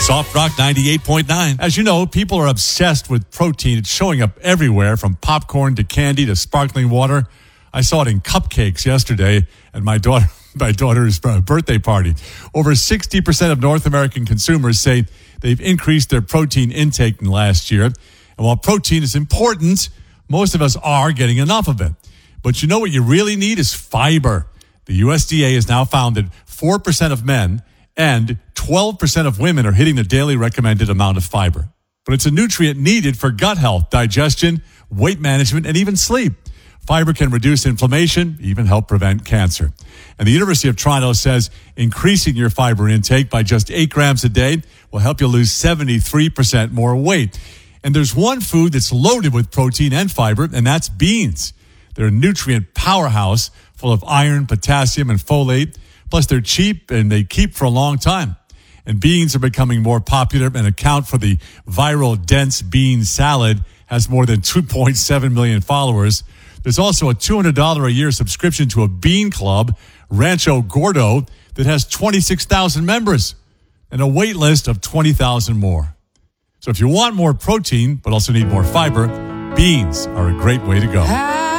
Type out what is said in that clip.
Soft Rock 98.9. As you know, people are obsessed with protein. It's showing up everywhere, from popcorn to candy to sparkling water. I saw it in cupcakes yesterday at my daughter's birthday party. Over 60% of North American consumers say they've increased their protein intake in the last year. And while protein is important, most of us are getting enough of it. But you know what you really need is fiber. The USDA has now found that 4% of men and 12% of women are hitting the daily recommended amount of fiber. But it's a nutrient needed for gut health, digestion, weight management, and even sleep. Fiber can reduce inflammation, even help prevent cancer. And the University of Toronto says increasing your fiber intake by just 8 grams a day will help you lose 73% more weight. And there's one food that's loaded with protein and fiber, and that's beans. They're a nutrient powerhouse full of iron, potassium, and folate. Plus, they're cheap and they keep for a long time. And beans are becoming more popular and account for the viral dense bean salad, has more than 2.7 million followers. There's also a $200 a year subscription to a bean club, Rancho Gordo, that has 26,000 members and a wait list of 20,000 more. So if you want more protein but also need more fiber, beans are a great way to go.